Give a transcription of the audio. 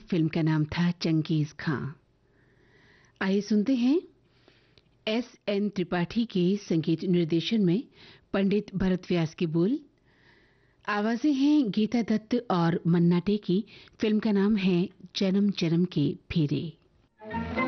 Film का नाम था चंगेज खां। आइए सुनते हैं S.N. त्रिपाठी के संगीत निर्देशन में पंडित भरत व्यास के बोल। आवाजें हैं गीता दत्त और मन्ना डे की। फिल्म का नाम है जन्म जन्म के फेरे।